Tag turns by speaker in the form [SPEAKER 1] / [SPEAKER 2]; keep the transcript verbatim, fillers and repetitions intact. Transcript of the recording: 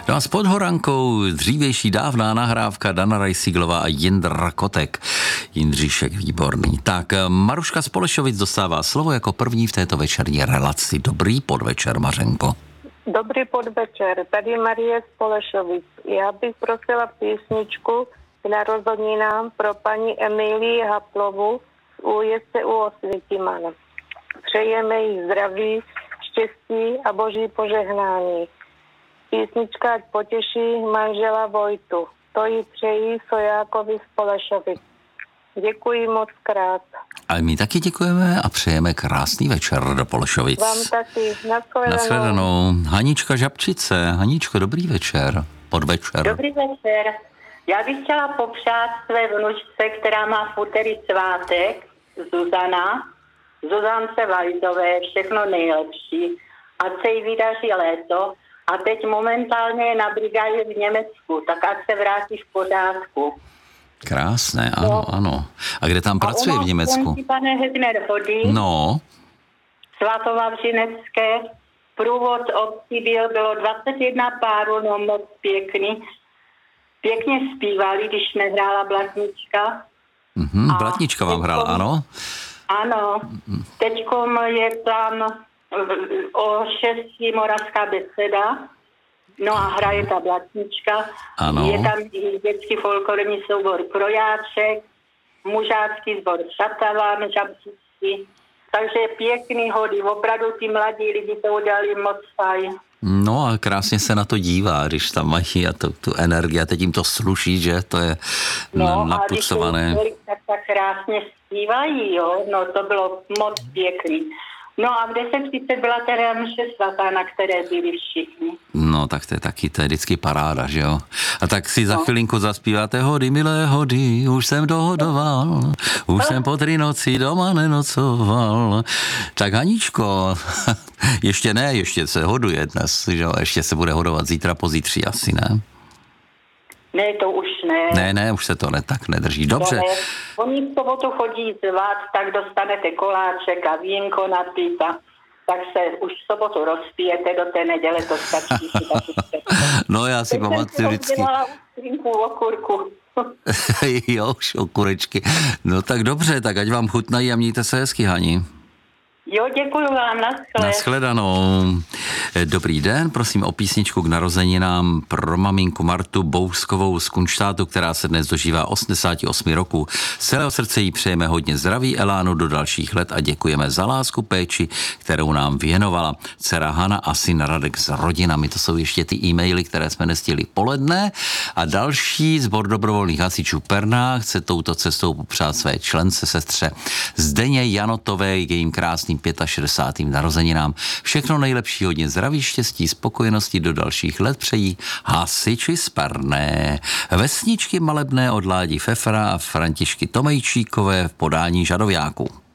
[SPEAKER 1] No a s Podhorankou dřívější dávná nahrávka Dana Rajsíglová a Jindra Kotek. Jindříšek výborný. Tak Maruška z Polešovic dostává slovo jako první v této večerní relaci. Dobrý podvečer, Mařenko.
[SPEAKER 2] Dobrý podvečer, tady Marie z Polešovic. Já bych prosila písničku k narozeninám pro paní Emílii Haplovu z Újezce u Osvětimana. Přejeme jí zdraví, štěstí a boží požehnání. Písnička ať potěší manžela Vojtu. To jí přejí Sojákovi z Polešovic. Děkuji moc krát.
[SPEAKER 1] A my taky děkujeme a přejeme krásný večer do Polešovic.
[SPEAKER 2] Vám taky. Nashledanou.
[SPEAKER 1] Nashledanou. Hanička Žabčice. Haničko, dobrý večer. Podvečer.
[SPEAKER 3] Dobrý večer. Já bych chtěla popřát své vnučce, která má v úterý svátek, Zuzana, Zuzance Vajdové, všechno nejlepší. Ať se jí vydaří léto. A teď momentálně je na brigádě v Německu, tak ať se vrátí v pořádku.
[SPEAKER 1] Krásné, ano, no. ano. A kde tam pracuje v Německu?
[SPEAKER 3] Končí, pane Hegner, hodí.
[SPEAKER 1] No.
[SPEAKER 3] Svatovavřinecké. Průvod obcí byl, bylo dvacet jedna párů, no moc pěkný. Pěkně zpívali, když nehrála Blatnička.
[SPEAKER 1] Mhm, Blatnička vám hrála, ano?
[SPEAKER 3] Ano. Teďkom je tam o šestí Moravská beseda. No a hraje ta Blatnička.
[SPEAKER 1] Ano.
[SPEAKER 3] Je tam i dětský folklorní soubor Krojáček, mužácký sbor Šataván, Žabčický. Takže pěkný hody. Opravdu ty mladí lidi to udělali moc fajn.
[SPEAKER 1] No a krásně se na to dívá, když tam mají a to, tu energii a teď jim to sluší, že to je
[SPEAKER 3] no,
[SPEAKER 1] napucované.
[SPEAKER 3] No a když tak, tak krásně zpívají, jo. No to bylo moc pěkný. No a v deset třicet byla teda mše svatá, na které byli všichni.
[SPEAKER 1] No tak to je taky, to je vždycky paráda, že jo? A tak si za no. chvilinku zaspíváte hody, milé hody, už jsem dohodoval, už jsem po tři noci doma nenocoval. Tak Haničko, ještě ne, ještě se hoduje dnes, že jo? Ještě se bude hodovat zítra, pozítří asi, ne?
[SPEAKER 3] Ne, to už ne.
[SPEAKER 1] Ne, ne, už se to ne, tak nedrží. Dobře.
[SPEAKER 3] Ne. Oni v sobotu chodí zvát, tak dostanete koláček a vínko napít a tak se už v sobotu rozpijete, do té neděle to stačí.
[SPEAKER 1] No já si pamatuju vždycky.
[SPEAKER 3] Teď jsem si okurku.
[SPEAKER 1] Jo, už okurečky. No tak dobře, tak ať vám chutnají a mějte se hezky, Hani.
[SPEAKER 3] Jo, děkuju vám, naschle.
[SPEAKER 1] Naschledanou. Dobrý den, prosím o písničku k narozeninám pro maminku Martu Bouskovou z Kunštátu, která se dnes dožívá osmdesát osm roků. Z celého srdce jí přejeme hodně zdraví, elánu do dalších let a děkujeme za lásku, péči, kterou nám věnovala dcera Hana a syn Radek s rodinami. To jsou ještě ty e-maily, které jsme nestihli poledne. A další sbor dobrovolných hasičů Pernách chce touto cestou popřát své člence sestře Zdeně Janotové, jejím krásným šedesátým pátým narozeninám. Všechno nejlepší, hodně zdraví, štěstí, spokojenosti do dalších let přejí hasiči z Perné. Vesničky malebné od Ládi Fefra a Františky Tomejčíkové v podání Žadovějáků.